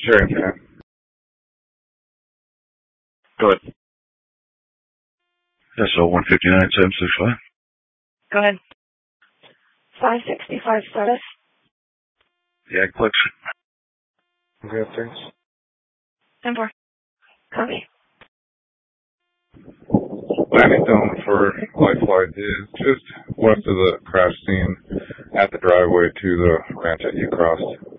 Sure, I can. Go ahead. SO 159-765. Go ahead. 565 status. Yeah, clicks. Okay, thanks. 10-4. Copy. Landing zone for Life Flight is just west of the crash scene at the driveway to the ranch that you crossed.